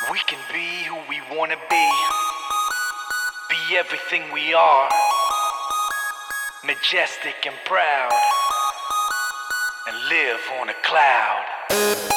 We can be who we wanna be everything we are, majestic and proud, and live on a cloud.